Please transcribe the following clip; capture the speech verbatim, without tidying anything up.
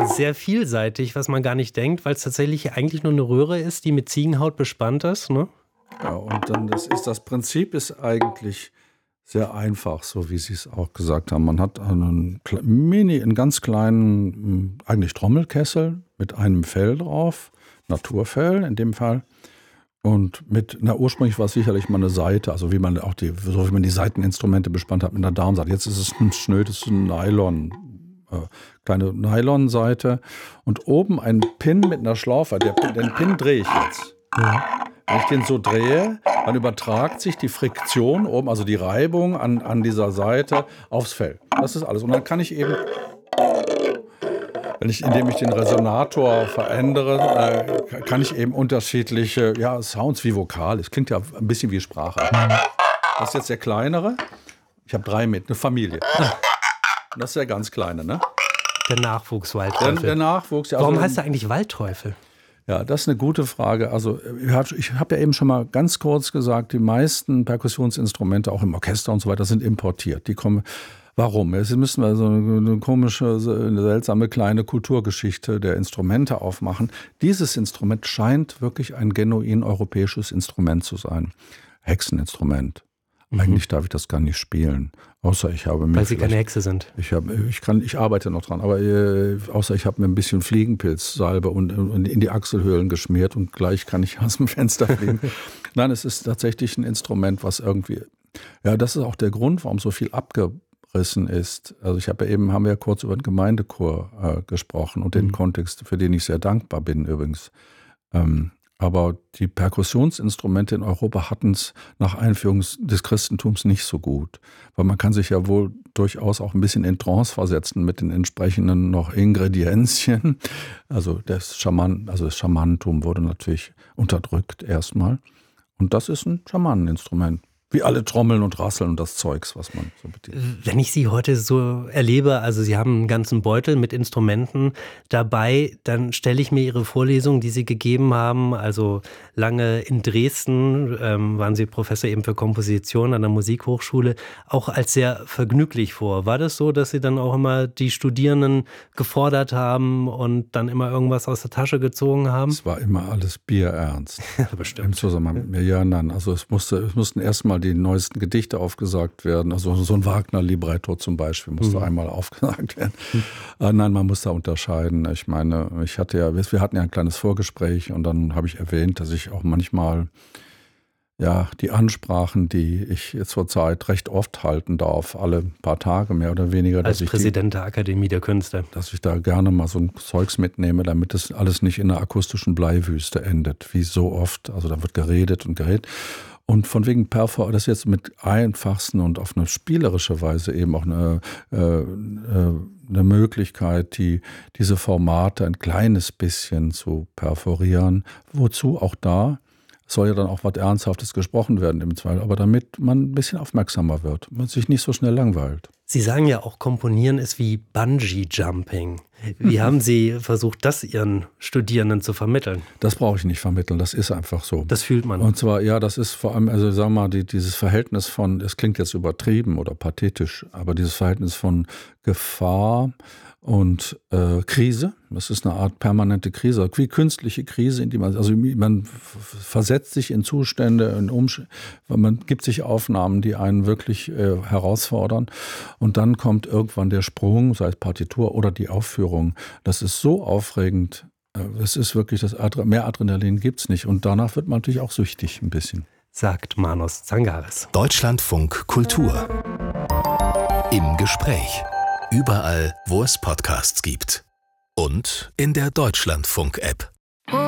sehr vielseitig, was man gar nicht denkt, weil es tatsächlich eigentlich nur eine Röhre ist, die mit Ziegenhaut bespannt ist, ne? Ja, und dann das ist das Prinzip ist eigentlich sehr einfach, so wie Sie es auch gesagt haben. Man hat einen mini, einen ganz kleinen, eigentlich Trommelkessel mit einem Fell drauf, Naturfell in dem Fall. Und mit, na ursprünglich war es sicherlich mal eine Saite, also wie man auch die, so wie man die Saiteninstrumente bespannt hat mit einer Darmsaite. Jetzt ist es ein schnödes Nylon, äh, kleine Nylonseite und oben ein Pin mit einer Schlaufe. Der, den Pin drehe ich jetzt. Ja. Wenn ich den so drehe, dann übertragt sich die Friktion oben, also die Reibung an, an dieser Seite aufs Fell. Das ist alles. Und dann kann ich eben, wenn ich, indem ich den Resonator verändere, äh, kann ich eben unterschiedliche ja, Sounds wie Vokal. Es klingt ja ein bisschen wie Sprache. Das ist jetzt der kleinere. Ich habe drei mit, eine Familie. Und das ist der ganz kleine, ne? Der Nachwuchswaldteufel. Der, der Nachwuchs, ja. Warum also, heißt er eigentlich Waldteufel? Ja, das ist eine gute Frage. Also ich habe ja eben schon mal ganz kurz gesagt, die meisten Perkussionsinstrumente, auch im Orchester und so weiter, sind importiert. Die kommen. Warum? Jetzt müssen wir so eine komische, eine seltsame kleine Kulturgeschichte der Instrumente aufmachen. Dieses Instrument scheint wirklich ein genuin europäisches Instrument zu sein. Hexeninstrument. Mhm. Eigentlich darf ich das gar nicht spielen, außer ich habe mir weil Sie keine Hexe sind. Ich habe, ich kann, ich arbeite noch dran, aber äh, außer ich habe mir ein bisschen Fliegenpilzsalbe und, und in die Achselhöhlen geschmiert und gleich kann ich aus dem Fenster fliegen. Nein, es ist tatsächlich ein Instrument, was irgendwie, ja, das ist auch der Grund, warum so viel abgerissen ist. Also ich habe ja eben, haben wir ja kurz über den Gemeindechor äh, gesprochen und den mhm. Kontext, für den ich sehr dankbar bin übrigens. Ähm, Aber die Perkussionsinstrumente in Europa hatten es nach Einführung des Christentums nicht so gut. Weil man kann sich ja wohl durchaus auch ein bisschen in Trance versetzen mit den entsprechenden noch Ingredienzien. Also das Schaman, also das Schamanentum wurde natürlich unterdrückt erstmal. Und das ist ein Schamaneninstrument. Wie alle Trommeln und Rasseln und das Zeugs, was man so bedient. Wenn ich Sie heute so erlebe, also Sie haben einen ganzen Beutel mit Instrumenten dabei, dann stelle ich mir Ihre Vorlesung, die Sie gegeben haben, also lange in Dresden, ähm, waren Sie Professor eben für Komposition an der Musikhochschule, auch als sehr vergnüglich vor. War das so, dass Sie dann auch immer die Studierenden gefordert haben und dann immer irgendwas aus der Tasche gezogen haben? Es war immer alles bierernst. Bestimmt. Im Zusammenhang mit ja, nein, also es musste, es mussten erstmal die neuesten Gedichte aufgesagt werden. Also so ein Wagner-Libretto zum Beispiel musste mhm. einmal aufgesagt werden. Mhm. Äh, nein, man muss da unterscheiden. Ich meine, ich hatte ja, wir hatten ja ein kleines Vorgespräch und dann habe ich erwähnt, dass ich auch manchmal ja die Ansprachen, die ich zurzeit recht oft halten darf, alle paar Tage mehr oder weniger. Als dass Präsident ich die, der Akademie der Künste. Dass ich da gerne mal so ein Zeugs mitnehme, damit das alles nicht in einer akustischen Bleiwüste endet, wie so oft. Also da wird geredet und geredet. Und von wegen Perfor, das jetzt mit einfachsten und auf eine spielerische Weise eben auch eine, äh, eine Möglichkeit, die, diese Formate ein kleines bisschen zu perforieren. Wozu auch da soll ja dann auch was Ernsthaftes gesprochen werden im Zweifel, aber damit man ein bisschen aufmerksamer wird, man sich nicht so schnell langweilt. Sie sagen ja auch, Komponieren ist wie Bungee-Jumping. Wie haben Sie versucht, das Ihren Studierenden zu vermitteln? Das brauche ich nicht vermitteln, das ist einfach so. Das fühlt man. Und zwar, ja, das ist vor allem, also sagen wir mal, die, dieses Verhältnis von, es klingt jetzt übertrieben oder pathetisch, aber dieses Verhältnis von Gefahr und äh, Krise, das ist eine Art permanente Krise, wie künstliche Krise, in die man, also man versetzt sich in Zustände, in Umsch- man gibt sich Aufnahmen, die einen wirklich äh, herausfordern und dann kommt irgendwann der Sprung, sei es Partitur oder die Aufführung. Das ist so aufregend, es ist wirklich, das Adre- mehr Adrenalin gibt's nicht und danach wird man natürlich auch süchtig ein bisschen. Sagt Manos Zangaris. Deutschlandfunk Kultur. Im Gespräch. Überall, wo es Podcasts gibt. Und in der Deutschlandfunk-App.